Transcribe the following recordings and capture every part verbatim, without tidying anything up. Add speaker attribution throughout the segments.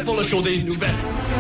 Speaker 1: pour le show des nouvelles.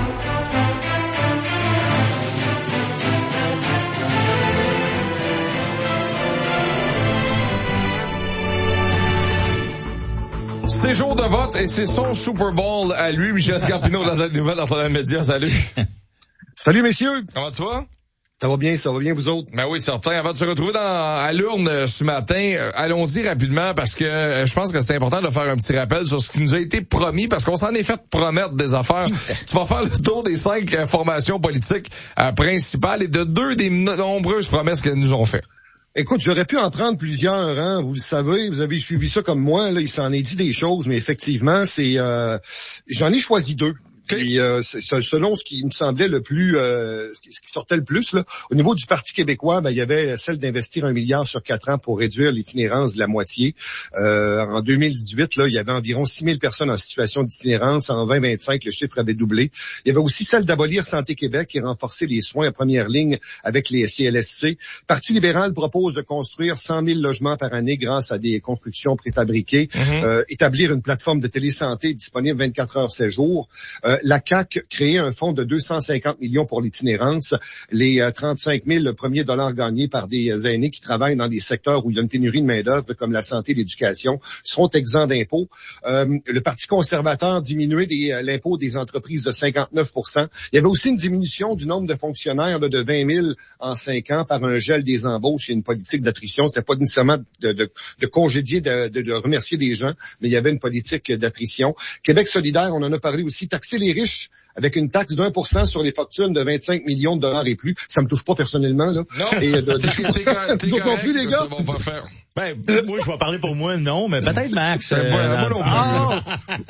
Speaker 2: C'est jour de vote et c'est son Super Bowl à lui, Michel Scarpino, dans cette nouvelle, dans son média. Salut.
Speaker 3: Salut, messieurs.
Speaker 2: Comment tu vas?
Speaker 3: Ça va bien, ça va bien, vous autres?
Speaker 2: Ben oui, certain. Avant de se retrouver dans, à l'urne euh, ce matin, euh, allons-y rapidement parce que euh, je pense que c'est important de faire un petit rappel sur ce qui nous a été promis parce qu'on s'en est fait promettre des affaires. Tu vas faire le tour des cinq euh, formations politiques euh, principales et de deux des nombreuses promesses qu'elles nous ont fait.
Speaker 3: Écoute, j'aurais pu en prendre plusieurs, hein, vous le savez, vous avez suivi ça comme moi, là, il s'en est dit des choses, mais effectivement, c'est euh, j'en ai choisi deux. Et euh, c'est, selon ce qui me semblait le plus, euh, ce, qui, ce qui sortait le plus, là, au niveau du Parti québécois, ben, il y avait celle d'investir un milliard sur quatre ans pour réduire l'itinérance de la moitié. Euh, en deux mille dix-huit, là, il y avait environ six mille personnes en situation d'itinérance. En vingt vingt-cinq, le chiffre avait doublé. Il y avait aussi celle d'abolir Santé Québec et renforcer les soins en première ligne avec les C L S C. Le Parti libéral propose de construire cent mille logements par année grâce à des constructions préfabriquées, mm-hmm. euh, établir une plateforme de télésanté disponible vingt-quatre heures, sept jours. Euh, La C A Q créait un fonds de deux cent cinquante millions pour l'itinérance. Les euh, trente-cinq mille premiers dollars gagnés par des euh, aînés qui travaillent dans des secteurs où il y a une pénurie de main-d'œuvre comme la santé et l'éducation seront exempts d'impôts. Euh, le Parti conservateur diminuait des, euh, l'impôt des entreprises de cinquante-neuf pour cent. Il y avait aussi une diminution du nombre de fonctionnaires là, de vingt mille en cinq ans par un gel des embauches et une politique d'attrition. C'était pas nécessairement de, de, de congédier, de, de, de remercier des gens, mais il y avait une politique d'attrition. Québec solidaire, on en a parlé aussi, taxer les riches avec une taxe d'un pour cent sur les fortunes de vingt-cinq millions de dollars et plus. Ça me touche pas personnellement, là.
Speaker 2: Non,
Speaker 3: et de,
Speaker 2: t'es, t'es, t'es, t'es
Speaker 3: non plus, les gars.
Speaker 2: Ça va pas faire.
Speaker 4: Ben, moi, je vais parler pour moi, non, mais peut-être Max.
Speaker 2: Euh, moi, moi non
Speaker 3: ah!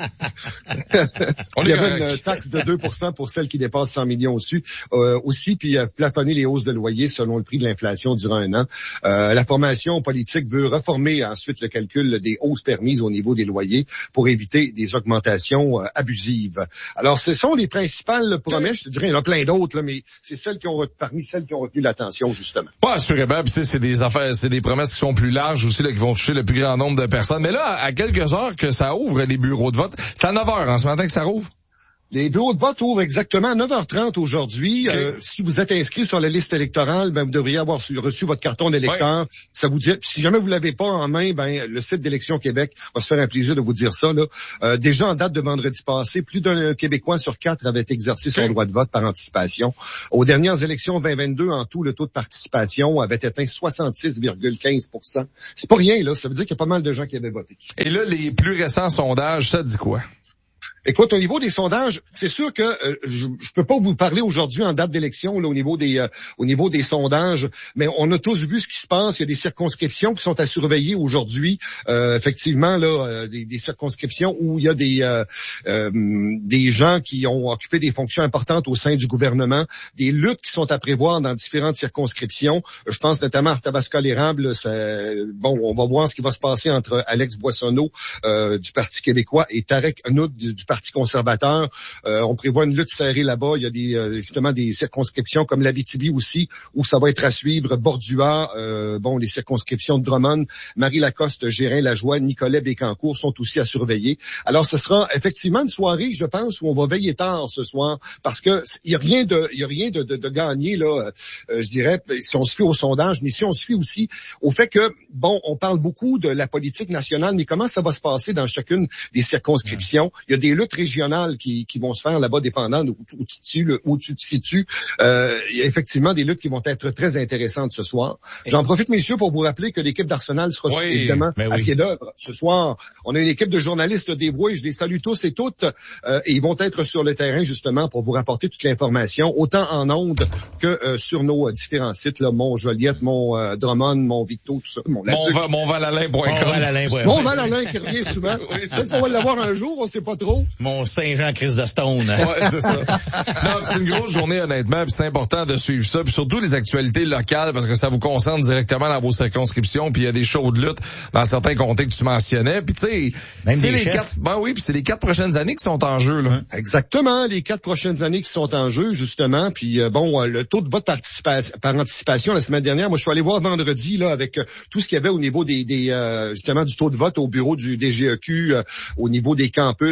Speaker 2: On
Speaker 3: Il y avait
Speaker 2: correct.
Speaker 3: une taxe de deux pour cent pour celles qui dépassent cent millions au-dessus, euh, aussi, puis euh, plafonner les hausses de loyer selon le prix de l'inflation durant un an. Euh, la formation politique veut reformer ensuite le calcul des hausses permises au niveau des loyers pour éviter des augmentations euh, abusives. Alors, ce sont les principales promesses. Je te dirais, il y en a plein d'autres, là, mais c'est celles qui ont parmi celles qui ont retenu l'attention, justement.
Speaker 2: Pas assurément, puis c'est des affaires, c'est des promesses qui sont plus larges aussi, là, qui vont toucher le plus grand nombre de personnes. Mais là, à quelques heures que ça ouvre les bureaux de vote, c'est à neuf heures en ce matin que ça rouvre.
Speaker 3: Les bureaux de vote ouvrent exactement à neuf heures trente aujourd'hui. Okay. Euh, si vous êtes inscrit sur la liste électorale, ben vous devriez avoir reçu votre carton d'électeur. Ouais. Ça vous dit. Si jamais vous l'avez pas en main, ben le site d'Élections Québec va se faire un plaisir de vous dire ça. Là. Euh, déjà en date de vendredi passé, plus d'un Québécois sur quatre avait exercé son okay. droit de vote par anticipation. Aux dernières élections vingt vingt-deux, en tout, le taux de participation avait atteint soixante-six virgule quinze pour cent. C'est pas rien, là. Ça veut dire qu'il y a pas mal de gens qui avaient voté.
Speaker 2: Et là, les plus récents sondages, ça dit quoi?
Speaker 3: Écoute, au niveau des sondages, c'est sûr que euh, je, je peux pas vous parler aujourd'hui en date d'élection là, au niveau des euh, au niveau des sondages, mais on a tous vu ce qui se passe. Il y a des circonscriptions qui sont à surveiller aujourd'hui. Euh, effectivement, là, euh, des, des circonscriptions où il y a des euh, euh, des gens qui ont occupé des fonctions importantes au sein du gouvernement, des luttes qui sont à prévoir dans différentes circonscriptions. Je pense notamment à Arthabasca-l'Érable. Bon, on va voir ce qui va se passer entre Alex Boissonneau euh, du Parti québécois et Tarek Anoud du, du Parti conservateur. Euh, on prévoit une lutte serrée là-bas. Il y a des euh, justement des circonscriptions comme l'Abitibi aussi, où ça va être à suivre. Bordua, euh, bon, les circonscriptions de Drummond, Marie-Lacoste, Gérin-Lajoie, Nicolet, Bécancour sont aussi à surveiller. Alors, ce sera effectivement une soirée, je pense, où on va veiller tard ce soir, parce que il y a rien de, il y a rien de, de, de gagné là. Euh, je dirais, si on se fie au sondage, mais si on se fie aussi au fait que, bon, on parle beaucoup de la politique nationale, mais comment ça va se passer dans chacune des circonscriptions? Il y a des luttes régionales qui, qui vont se faire là-bas, dépendant où, où, tu, où tu te situes. Euh, il y a effectivement des luttes qui vont être très intéressantes ce soir. J'en profite, messieurs, pour vous rappeler que l'équipe d'Arsenal sera oui, évidemment oui. à pied d'œuvre ce soir. On a une équipe de journalistes dévoués. Je les salue tous et toutes. Euh, et ils vont être sur le terrain, justement, pour vous rapporter toute l'information, autant en ondes que euh, sur nos euh, différents sites, là, mon Joliette, mon euh, Drummond, mon Victo, tout ça. Mon,
Speaker 2: mon, mon Valalin point com.
Speaker 3: Mon Valalin qui revient souvent. Oui, peut-être qu'on va l'avoir un jour, on sait pas trop.
Speaker 4: Mon Saint-Jean-Christ de Stone.
Speaker 2: Ouais, c'est ça. Non, c'est une grosse journée, honnêtement, puis c'est important de suivre ça, puis surtout les actualités locales, parce que ça vous concerne directement dans vos circonscriptions, puis il y a des shows de lutte dans certains comtés que tu mentionnais, puis tu sais, c'est les quatre, ben oui, puis c'est les quatre prochaines années qui sont en jeu, là.
Speaker 3: Exactement, les quatre prochaines années qui sont en jeu, justement, puis euh, bon, le taux de vote participa- par anticipation la semaine dernière, moi je suis allé voir vendredi, là, avec euh, tout ce qu'il y avait au niveau des, des euh, justement, du taux de vote au bureau du D G E Q, euh, au niveau des campus, au niveau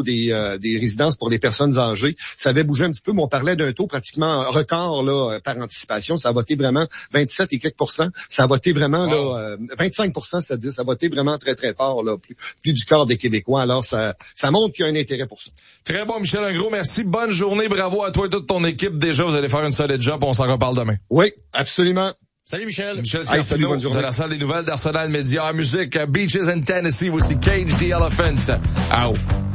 Speaker 3: niveau des, euh, des résidences pour les personnes âgées. Ça avait bougé un petit peu, mais on parlait d'un taux pratiquement record là par anticipation. Ça a voté vraiment vingt-sept et quelques pourcents. Ça a voté vraiment wow. là euh, vingt-cinq pour cent, c'est-à-dire ça a voté vraiment très très fort là, plus, plus du quart des Québécois. Alors ça, ça montre qu'il y a un intérêt pour ça.
Speaker 2: Très bon, Michel, un gros merci. Bonne journée, bravo à toi et toute ton équipe. Déjà, vous allez faire une solide job. On s'en reparle demain.
Speaker 3: Oui, absolument.
Speaker 4: Salut Michel.
Speaker 2: Michel Scarpino, de la salle des nouvelles d'Arsenal Média en musique, Beaches in Tennessee, voici Cage the Elephant. Out.